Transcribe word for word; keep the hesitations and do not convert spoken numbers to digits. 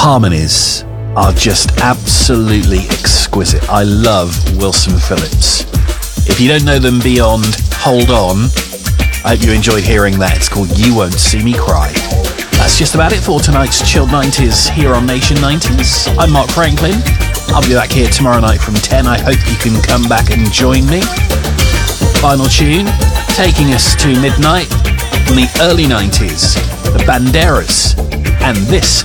harmonies are just absolutely exquisite. I love Wilson Phillips. If you don't know them beyond Hold On, I hope you enjoyed hearing that. It's called You Won't See Me Cry. That's just about it for tonight's Chilled nineties here on Nation nineties. I'm Mark Franklin. I'll be back here tomorrow night from ten. I hope you can come back and join me. Final tune, taking us to midnight from the early nineties, the Banderas, and this